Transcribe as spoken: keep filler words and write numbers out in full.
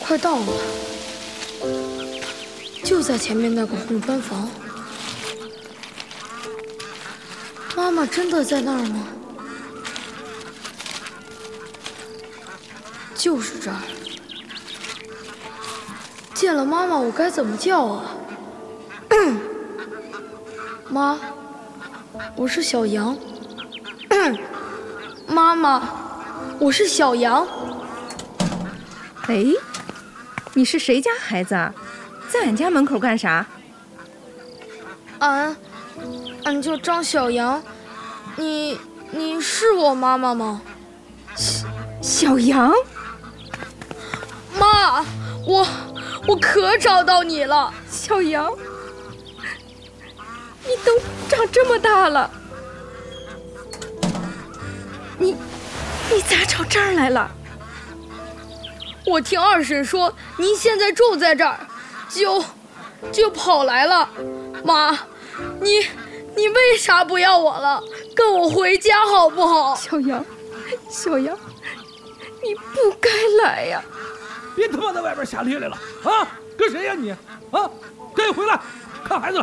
快到了，就在前面那个红砖房。妈妈真的在那儿吗？就是这儿。见了妈妈，我该怎么叫啊？妈，我是小羊。妈妈，我是小羊。 哎，你是谁家孩子啊？在俺家门口干啥？ 俺，俺叫张小羊。你，你是我妈妈吗？ 小小羊。 妈，我我可找到你了， 小羊。你都长这么大了，你你咋找这儿来了？ 我听二婶说您现在住在这儿，就就跑来了。妈，你你为啥不要我了？跟我回家好不好？ 小羊，小羊，你不该来呀！ 别他妈在外边瞎咧咧了啊！跟谁呀你？啊，赶紧回来看孩子了。